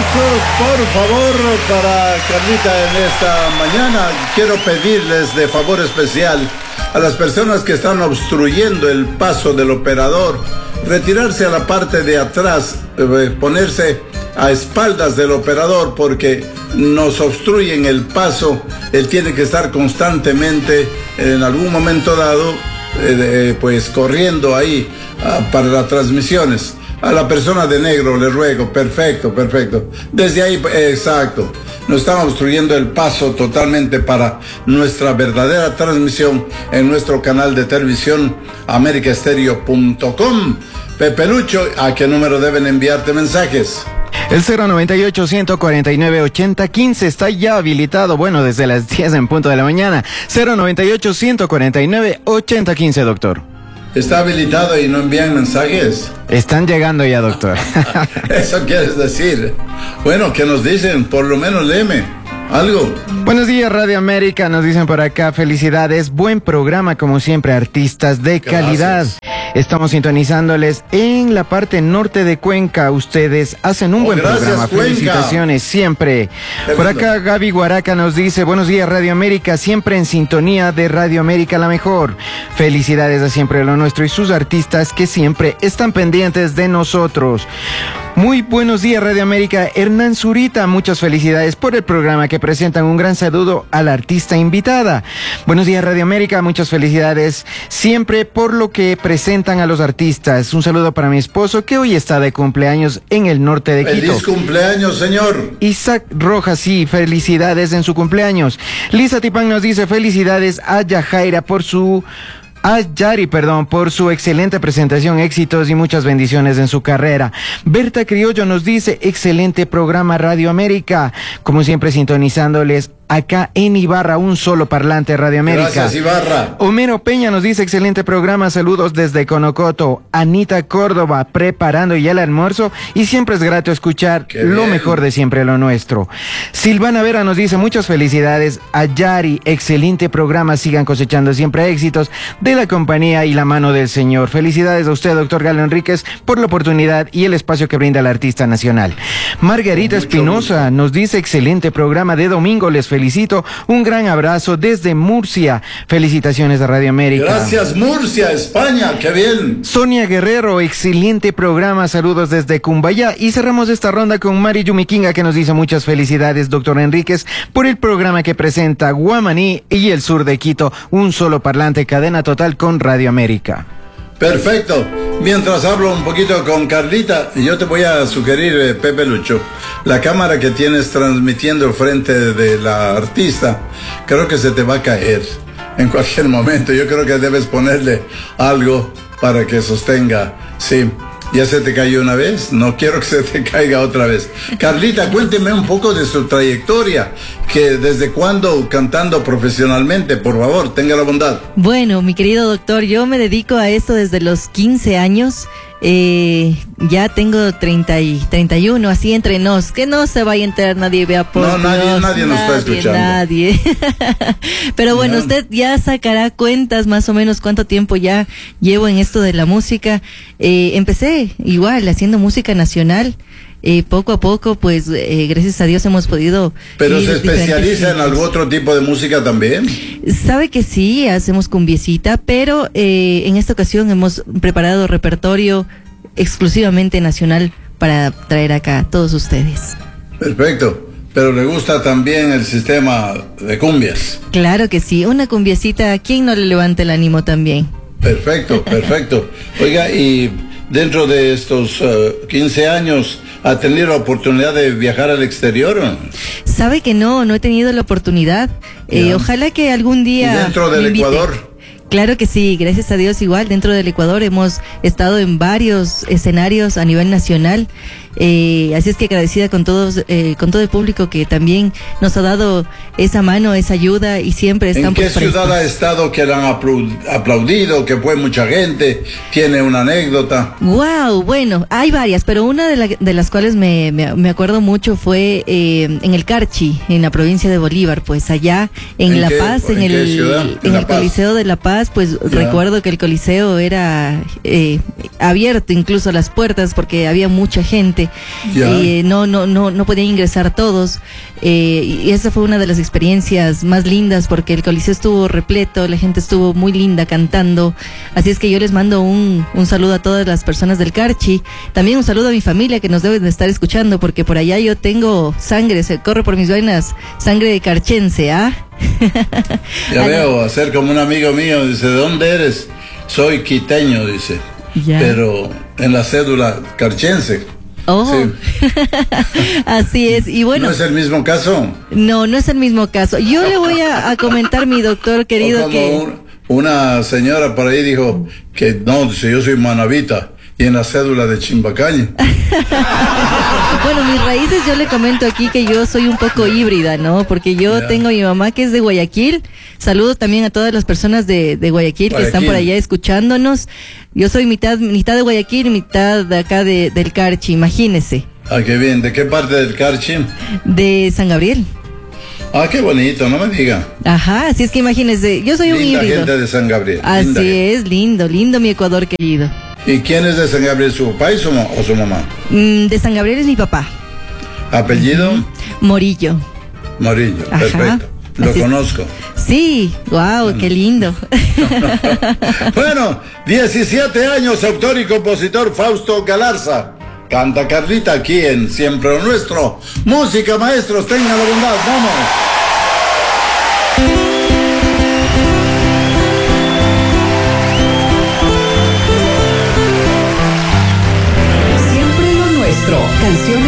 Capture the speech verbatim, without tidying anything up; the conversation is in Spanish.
aplausos, por favor, para Carlita en esta mañana. Quiero pedirles de favor especial a las personas que están obstruyendo el paso del operador, retirarse a la parte de atrás, eh, ponerse a espaldas del operador porque nos obstruyen el paso. Él tiene que estar constantemente, en algún momento dado, eh, pues corriendo ahí ah, para las transmisiones. A la persona de negro le ruego, perfecto, perfecto. Desde ahí, exacto. Nos están obstruyendo el paso totalmente para nuestra verdadera transmisión en nuestro canal de televisión america stereo punto com. Pepe Lucho, ¿a qué número deben enviarte mensajes? El cero noventa y ocho, ciento cuarenta y nueve, ochenta quince está ya habilitado, bueno, desde las diez en punto de la mañana. cero noventa y ocho, ciento cuarenta y nueve, ochenta quince, doctor. ¿Está habilitado y no envían mensajes? Están llegando ya, doctor. Eso quieres decir. Bueno, ¿qué nos dicen? Por lo menos léeme algo. Buenos días, Radio América, nos dicen por acá, felicidades, buen programa como siempre, artistas de calidad. Gracias. Estamos sintonizándoles en la parte norte de Cuenca. Ustedes hacen un oh, buen gracias, programa. Cuenca. Felicitaciones siempre. Por acá Gaby Guaraca nos dice, buenos días Radio América, siempre en sintonía de Radio América la mejor. Felicidades a Siempre lo Nuestro y sus artistas que siempre están pendientes de nosotros. Muy buenos días Radio América. Hernán Zurita, muchas felicidades por el programa que presentan. Un gran saludo a la artista invitada. Buenos días Radio América, muchas felicidades siempre por lo que presentan a los artistas. Un saludo para mi esposo que hoy está de cumpleaños en el norte de Quito. ¡Feliz cumpleaños, señor! Isaac Rojas, sí, felicidades en su cumpleaños. Lisa Tipán nos dice felicidades a Yajaira por su... A Yari, perdón, por su excelente presentación, éxitos y muchas bendiciones en su carrera. Berta Criollo nos dice, excelente programa Radio América, como siempre sintonizándoles acá en Ibarra, un solo parlante Radio América. Gracias, Ibarra. Homero Peña nos dice, excelente programa, saludos desde Conocoto. Anita Córdoba, preparando ya el almuerzo y siempre es grato escuchar Qué lo bien. Mejor de Siempre lo Nuestro. Silvana Vera nos dice, muchas felicidades a Yari, excelente programa, sigan cosechando siempre éxitos de la compañía y la mano del Señor. Felicidades a usted, doctor Galo Enríquez, por la oportunidad y el espacio que brinda el artista nacional. Margarita Espinosa nos dice, excelente programa de domingo, les felicito. Felicito, un gran abrazo desde Murcia. Felicitaciones a Radio América. Gracias, Murcia, España, qué bien. Sonia Guerrero, excelente programa, saludos desde Cumbayá. Y cerramos esta ronda con Mari Yumiquinga, que nos dice muchas felicidades, doctor Enríquez, por el programa que presenta Guamaní y el sur de Quito, un solo parlante, cadena total con Radio América. Perfecto. Mientras hablo un poquito con Carlita, yo te voy a sugerir, eh, Pepe Lucho, la cámara que tienes transmitiendo frente de la artista, creo que se te va a caer en cualquier momento. Yo creo que debes ponerle algo para que sostenga. Sí, ya se te cayó una vez, no quiero que se te caiga otra vez. Carlita, cuénteme un poco de su trayectoria, que desde cuándo cantando profesionalmente, por favor, tenga la bondad. Bueno, mi querido doctor, yo me dedico a esto desde los quince años. Eh, ya tengo treinta y treinta y uno, así entre nos, que no se vaya a enterar nadie, vea por No, nadie, Dios, nadie nos está escuchando. Nadie. Pero bueno, No. usted ya sacará cuentas más o menos cuánto tiempo ya llevo en esto de la música. Eh, empecé igual haciendo música nacional. Eh, poco a poco, pues, eh, gracias a Dios hemos podido... ¿Pero se especializa en algún otro tipo de música también? Sabe que sí, hacemos cumbiecita, pero eh, en esta ocasión hemos preparado repertorio exclusivamente nacional para traer acá a todos ustedes. Perfecto. Pero le gusta también el sistema de cumbias. Claro que sí, una cumbiecita, ¿a quién no le levanta el ánimo también? Perfecto, perfecto. Oiga, y dentro de estos uh, quince años, ¿ha tenido la oportunidad de viajar al exterior? Sabe que no, no he tenido la oportunidad. Eh, ojalá que algún día... ¿Y dentro del Ecuador? Claro que sí, gracias a Dios igual. Dentro del Ecuador hemos estado en varios escenarios a nivel nacional. Eh, así es que agradecida con todos, eh, con todo el público que también nos ha dado esa mano, esa ayuda y siempre están. ¿En qué ciudad ha estado que le han aplaudido, que fue mucha gente? ¿Tiene una anécdota? Wow, bueno, hay varias, pero una de, la, de las cuales me, me, me acuerdo mucho fue eh, en el Carchi, en la provincia de Bolívar, pues allá en, ¿En La qué, Paz, en, en el, en el Coliseo de La Paz. más, pues Ya. recuerdo que el Coliseo era eh, abierto, incluso las puertas, porque había mucha gente. Ya. Y eh, no, no, no, no podían ingresar todos. Eh, y esa fue una de las experiencias más lindas, porque el Coliseo estuvo repleto, la gente estuvo muy linda cantando. Así es que yo les mando un, un saludo a todas las personas del Carchi. También un saludo a mi familia que nos deben de estar escuchando, porque por allá yo tengo sangre, se corre por mis venas, sangre de carchense, ¿ah? Ya A la- veo, hacer como un amigo mío, dice, ¿de dónde eres? Soy quiteño, dice. Ya. Pero en la cédula carchense. Oh, Sí. así es. Y bueno, ¿No es el mismo caso? no, no es el mismo caso. Yo le voy a, a comentar, mi doctor O querido, como que... un- una señora por ahí dijo que no, dice, yo soy manavita y en la cédula de Chimbacaña. Bueno, mis raíces, yo le comento aquí que yo soy un poco híbrida, ¿no? Porque yo Ya. tengo a mi mamá que es de Guayaquil. Saludo también a todas las personas de, de Guayaquil, que están por Guayaquil. allá escuchándonos. Yo soy mitad, mitad de Guayaquil y mitad de acá de, del Carchi, imagínese. Ah, qué bien. ¿De qué parte del Carchi? De San Gabriel. Ah, qué bonito, no me diga. Ajá, así es que imagínese, yo soy un Linda híbrido. gente de San Gabriel. Así linda gente. es, lindo, lindo mi Ecuador querido. ¿Y quién es de San Gabriel, su papá y su ma- o su mamá? Mm, de San Gabriel es mi papá, Apellido Morillo. Morillo, Ajá. perfecto. Lo Así es. conozco. Sí, wow, qué lindo. Bueno, diecisiete años, autor y compositor Fausto Galarza. Canta Carlita aquí en Siempre lo Nuestro. Música, maestros, tengan la bondad, vamos. Siempre lo nuestro. Canciones